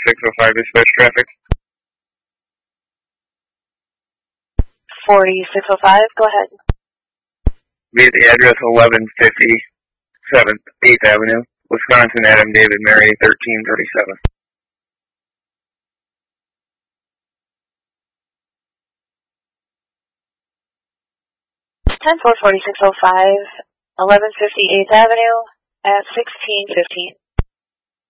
4605 dispatch traffic. 4605, go ahead. Be at the address 1157 8th Avenue, Wisconsin, Adam David Mary 1337. 10-4, 4605, 1150 8th Avenue at 1615.